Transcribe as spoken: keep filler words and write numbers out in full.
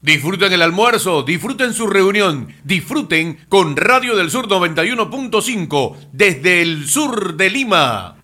Disfruten el almuerzo, disfruten su reunión, disfruten con Radio del Sur noventa y uno punto cinco desde el sur de Lima.